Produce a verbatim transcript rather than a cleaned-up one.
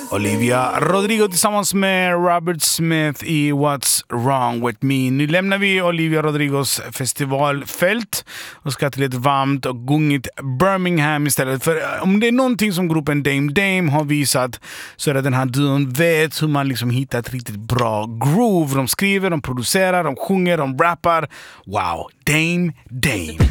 Olivia Rodrigo tillsammans med Robert Smith i What's Wrong With Me. Nu lämnar vi Olivia Rodrigos festivalfält och ska till ett varmt och gungigt Birmingham istället. För om det är någonting som gruppen Dame Dame har visat så är det den här duon vet hur man liksom hittar ett riktigt bra groove. De skriver, de producerar, de sjunger, de rappar. Wow, Dame Dame.